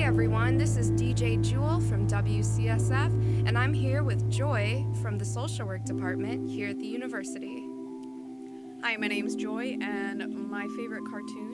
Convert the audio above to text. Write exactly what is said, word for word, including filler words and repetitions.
everyone, this is D J Jewel from W C S F, and I'm here with Joy from the Social Work Department here at the university. Hi, my name's Joy, and my favorite cartoon